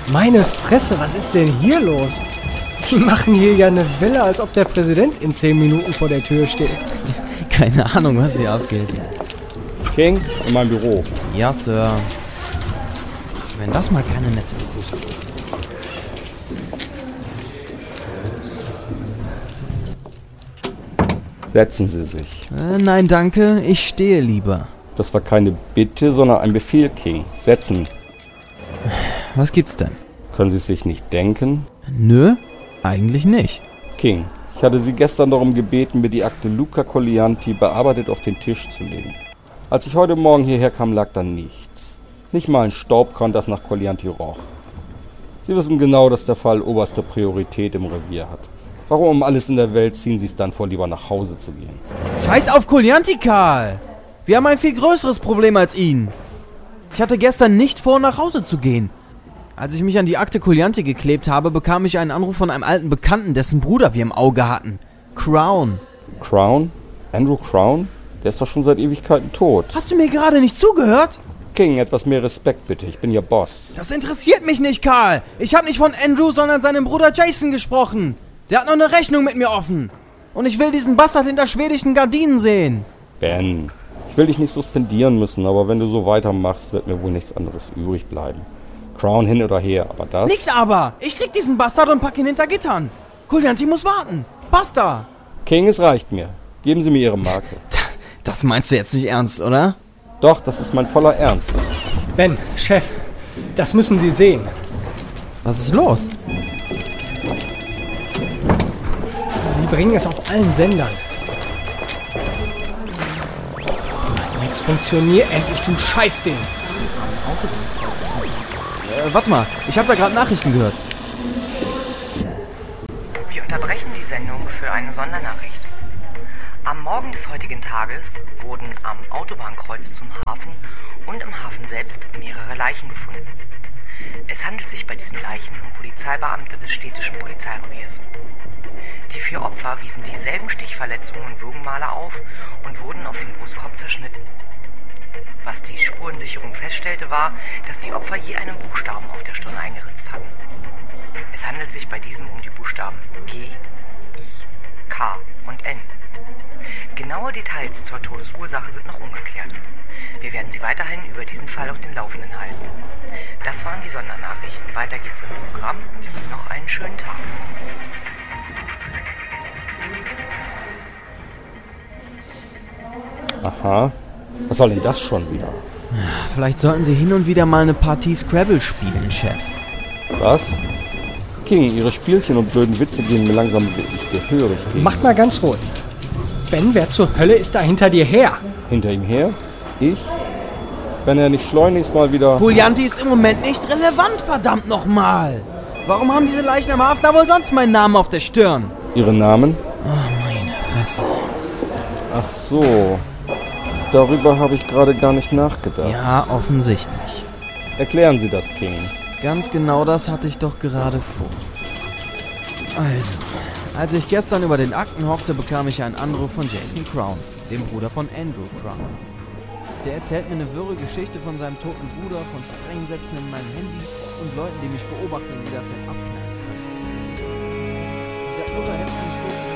Meine Fresse, was ist denn hier los? Die machen hier ja eine Welle, als ob der Präsident in 10 Minuten vor der Tür steht. Keine Ahnung, was hier abgeht. King, in meinem Büro. Ja, Sir. Wenn das mal keine nette Begrüßung ist. Setzen Sie sich. Nein, danke. Ich stehe lieber. Das war keine Bitte, sondern ein Befehl, King. Setzen. Was gibt's denn? Können Sie es sich nicht denken? Nö, eigentlich nicht. King, ich hatte Sie gestern darum gebeten, mir die Akte Luca Colianti bearbeitet auf den Tisch zu legen. Als ich heute Morgen hierher kam, lag da nichts. Nicht mal ein Staubkorn, das nach Colianti roch. Sie wissen genau, dass der Fall oberste Priorität im Revier hat. Warum um alles in der Welt ziehen Sie es dann vor, lieber nach Hause zu gehen? Scheiß auf Colianti, Karl! Wir haben ein viel größeres Problem als ihn. Ich hatte gestern nicht vor, nach Hause zu gehen. Als ich mich an die Akte Colianti geklebt habe, bekam ich einen Anruf von einem alten Bekannten, dessen Bruder wir im Auge hatten. Crown. Crown? Andrew Crown? Der ist doch schon seit Ewigkeiten tot. Hast du mir gerade nicht zugehört? King, etwas mehr Respekt bitte. Ich bin Ihr Boss. Das interessiert mich nicht, Karl. Ich habe nicht von Andrew, sondern seinem Bruder Jason gesprochen. Der hat noch eine Rechnung mit mir offen. Und ich will diesen Bastard hinter schwedischen Gardinen sehen. Ben, ich will dich nicht suspendieren müssen, aber wenn du so weitermachst, wird mir wohl nichts anderes übrig bleiben. Crown hin oder her, aber das... Nix aber. Ich krieg diesen Bastard und pack ihn hinter Gittern. Colianti muss warten. Basta. King, es reicht mir. Geben Sie mir Ihre Marke. Das meinst du jetzt nicht ernst, oder? Doch, das ist mein voller Ernst. Ben, Chef, das müssen Sie sehen. Was ist los? Sie bringen es auf allen Sendern. Nichts funktioniert endlich, du Scheißding. Warte mal, ich habe da gerade Nachrichten gehört. Wir unterbrechen die Sendung für eine Sondernachricht. Am Morgen des heutigen Tages wurden am Autobahnkreuz zum Hafen und im Hafen selbst mehrere Leichen gefunden. Es handelt sich bei diesen Leichen um Polizeibeamte des städtischen Polizeireviers. Die 4 Opfer wiesen dieselben Stichverletzungen und Würgemale auf und wurden auf dem Brustkorb zerschnitten. Was die Spurensicherung feststellte, war, dass die Opfer je einen Buchstaben auf der Stirn eingeritzt hatten. Es handelt sich bei diesem um die Buchstaben G, I, K und N. Genaue Details zur Todesursache sind noch ungeklärt. Wir werden Sie weiterhin über diesen Fall auf den Laufenden halten. Das waren die Sondernachrichten. Weiter geht's im Programm. Noch einen schönen Tag. Aha. Was soll denn das schon wieder? Vielleicht sollten Sie hin und wieder mal eine Partie Scrabble spielen, Chef. Was? King, Ihre Spielchen und blöden Witze gehen mir langsam wirklich gehörig gegen. Macht mal ganz ruhig. Ben, wer zur Hölle ist da hinter dir her? Hinter ihm her? Ich? Wenn er nicht schleunigst mal wieder... Colianti ist im Moment nicht relevant, verdammt nochmal. Warum haben diese Leichen am Hafner wohl sonst meinen Namen auf der Stirn? Ihre Namen? Oh, meine Fresse. Ach so. Darüber habe ich gerade gar nicht nachgedacht. Ja, offensichtlich. Erklären Sie das, King. Ganz genau das hatte ich doch gerade vor. Also, als ich gestern über den Akten hockte, bekam ich einen Anruf von Jason Crown, dem Bruder von Andrew Crown. Der erzählt mir eine wirre Geschichte von seinem toten Bruder, von Sprengsätzen in meinem Handy und Leuten, die mich beobachten und jederzeit abknallen können. Dieser Irre hätte mich